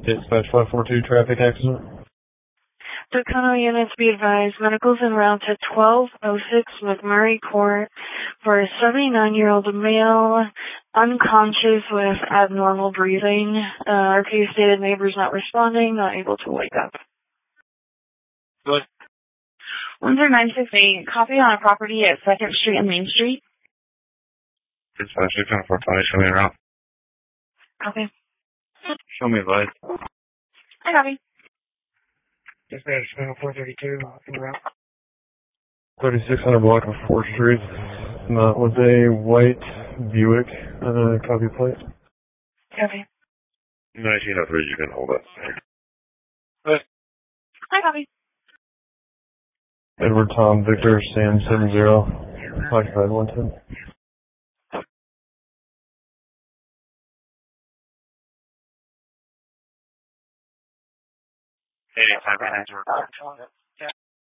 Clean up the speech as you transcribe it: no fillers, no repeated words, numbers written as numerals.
Dispatch 542, traffic accident. Tucano units be advised, medicals en route to 1206 McMurray Court for a 79-year-old male unconscious with abnormal breathing. RP stated neighbors not responding, not able to wake up. Good. 10968, copy on a property at 2nd Street and Main Street. Dispatch 60420, show me around. Copy. Show me advice. I copy. Dispatch 432, en route. 3600 block of 4th Street. That was a white Buick, copy plate. Copy. 1903, you can hold it. I copy. Edward Tom Victor Sam 70, occupied 110. Hey, 5 minutes, we're